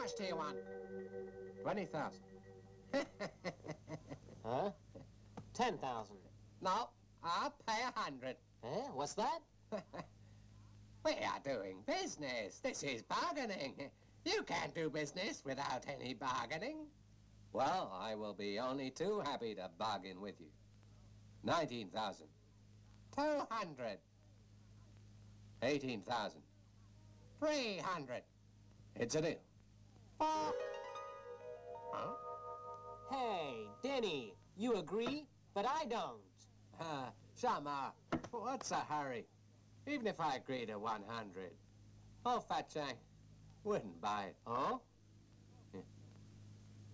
much do you want? 20,000. Huh? 10,000. No, I'll pay 100. Eh? What's that? We are doing business. This is bargaining. You can't do business without any bargaining. Well, I will be only too happy to bargain with you. 19,000. 200. 18,000. 300. It's a deal. Huh? Hey, Denny, you agree? But I don't. Shamar, what's the hurry? Even if I agree to 100, old Fat Chang wouldn't buy it. Oh?